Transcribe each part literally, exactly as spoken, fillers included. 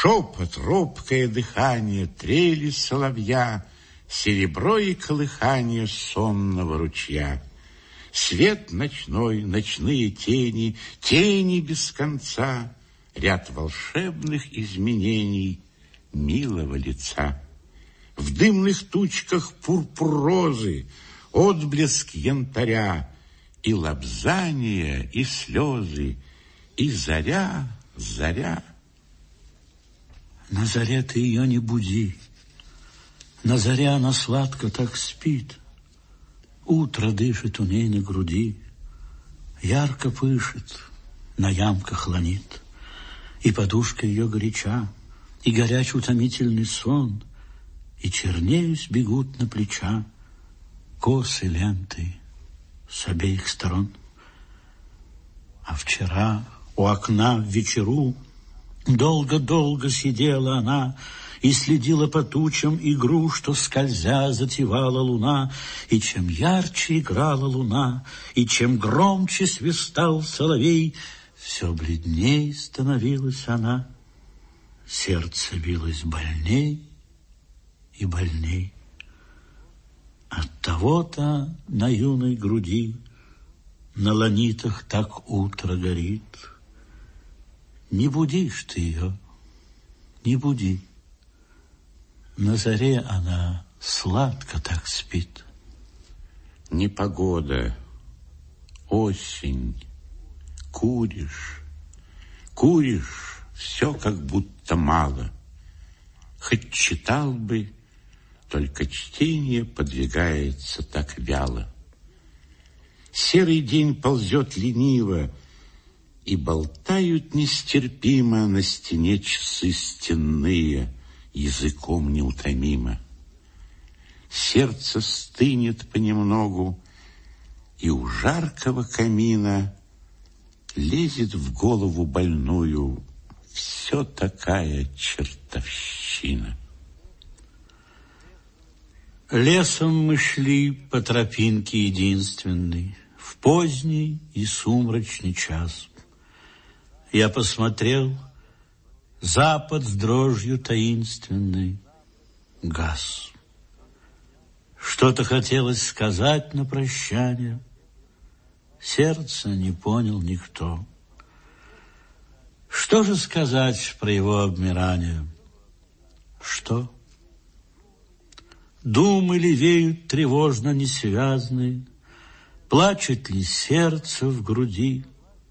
Шепот, робкое дыхание, трели соловья, серебро и колыхание сонного ручья. Свет ночной, ночные тени, тени без конца, ряд волшебных изменений милого лица. В дымных тучках пурпур розы, отблеск янтаря, и лобзание, и слезы, и заря, заря. На заре ты ее не буди, на заре она сладко так спит. Утро дышит у ней на груди, ярко пышет, на ямках ланит. И подушка ее горяча, и горяч утомительный сон, и чернеюсь бегут на плеча косы ленты с обеих сторон. А вчера у окна в вечеру долго-долго сидела она и следила по тучам игру, что, скользя, затевала луна. И чем ярче играла луна, и чем громче свистал соловей, все бледней становилась она. Сердце билось больней и больней. Оттого-то на юной груди на ланитах так утро горит. Не будишь ты ее, не буди. На заре она сладко так спит. Непогода, осень, куришь, куришь, все как будто мало. Хоть читал бы, только чтение подвигается так вяло. Серый день ползет лениво, и болтают нестерпимо на стене часы стенные, языком неутомимо. Сердце стынет понемногу, и у жаркого камина лезет в голову больную все такая чертовщина. Лесом мы шли по тропинке единственной в поздний и сумрачный час. Я посмотрел, запад с дрожью таинственной гас. Что-то хотелось сказать на прощание, сердца не понял никто. Что же сказать про его обмирание? Что? Думы ли веют тревожно несвязные, плачет ли сердце в груди?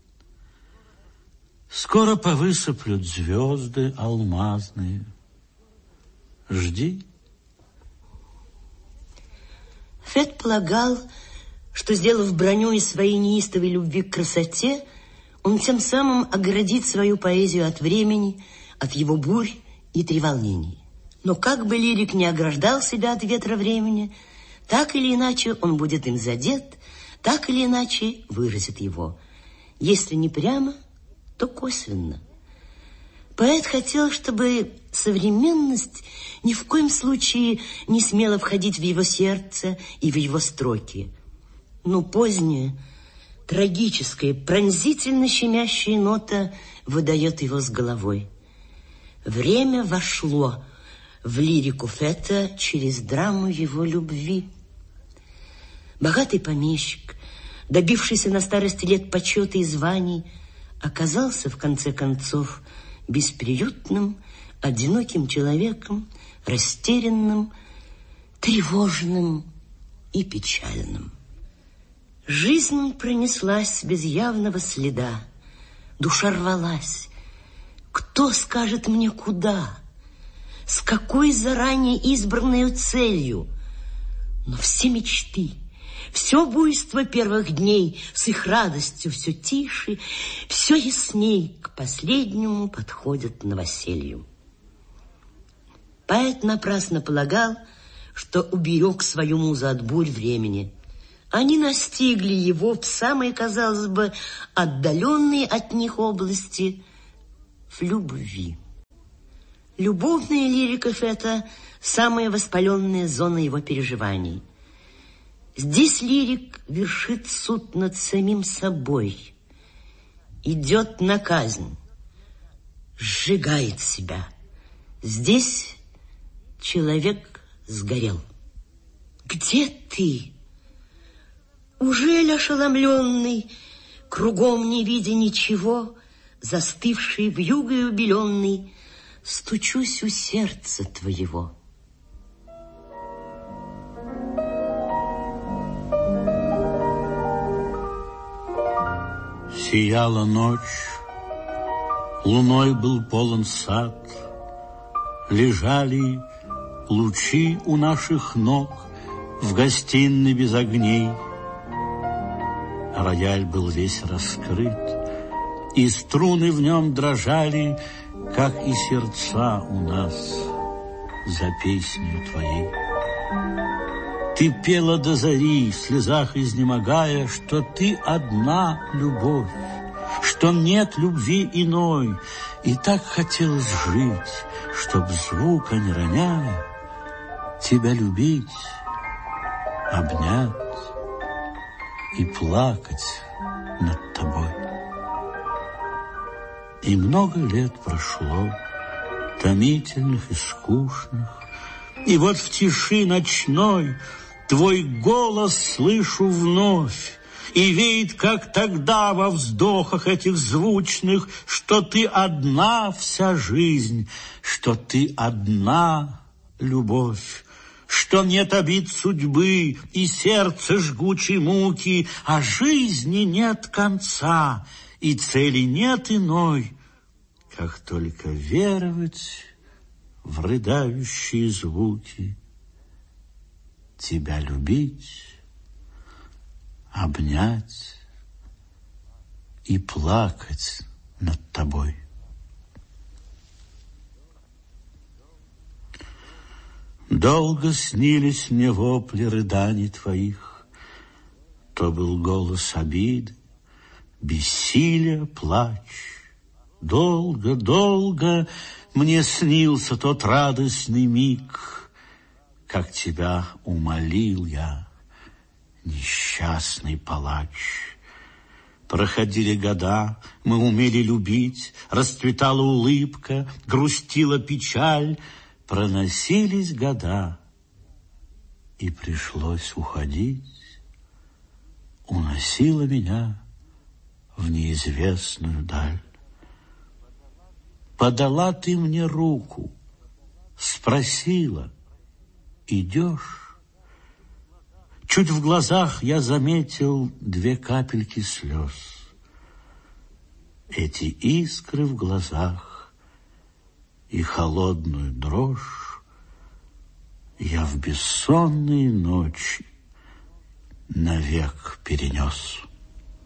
Скоро повысыплют звезды алмазные. Жди. Фет полагал, что, сделав броню из своей неистовой любви к красоте, он тем самым оградит свою поэзию от времени, от его бурь и треволнений. Но как бы лирик не ограждал себя от ветра времени, так или иначе он будет им задет, так или иначе выразит его. Если не прямо, то косвенно. Поэт хотел, чтобы современность ни в коем случае не смела входить в его сердце и в его строки. Но поздняя, трагическая, пронзительно щемящая нота выдает его с головой. Время вошло в лирику Фета через драму его любви. Богатый помещик, добившийся на старости лет почета и званий, оказался, в конце концов, бесприютным, одиноким человеком, растерянным, тревожным и печальным. Жизнь пронеслась без явного следа, душа рвалась. Кто скажет мне куда? С какой заранее избранной целью? Но все мечты, все буйство первых дней с их радостью все тише, все ясней к последнему подходят новоселью. Поэт напрасно полагал, что уберег свою музу от бурь времени. Они настигли его в самые, казалось бы, отдаленные от них области в любви. Любовная лирика Фета – самая воспаленная зона его переживаний. Здесь лирик вершит суд над самим собой, идет на казнь, сжигает себя, Здесь человек сгорел. Где ты? Ужель ошеломленный, кругом не видя ничего, застывший вьюгой убеленный, стучусь у сердца твоего? Сияла ночь, луной был полон сад, лежали лучи у наших ног в гостиной без огней. Рояль был весь раскрыт, и струны в нем дрожали, как и сердца у нас за песнью твоей. Ты пела до зари, в слезах изнемогая, что ты одна любовь, что нет любви иной, и так хотелось жить, чтоб звука не роняя, тебя любить, обнять и плакать над тобой. И много лет прошло, томительных и скучных, и вот в тиши ночной твой голос слышу вновь, и веет, как тогда во вздохах этих звучных, что ты одна вся жизнь, что ты одна любовь, что нет обид судьбы и сердца жгучей муки, а жизни нет конца, и цели нет иной, как только веровать в рыдающие звуки, тебя любить, обнять и плакать над тобой. Долго снились мне вопли рыданий твоих, то был голос обиды, бессилия, плач. Долго, долго мне снился тот радостный миг, как тебя умолил я, несчастный палач. Проходили года, мы умели любить, расцветала улыбка, грустила печаль. Проносились года, и пришлось уходить. Уносила меня в неизвестную даль. Подала ты мне руку, спросила: идешь? Чуть в глазах я заметил две капельки слез. Эти искры в глазах и холодную дрожь я в бессонные ночи навек перенес.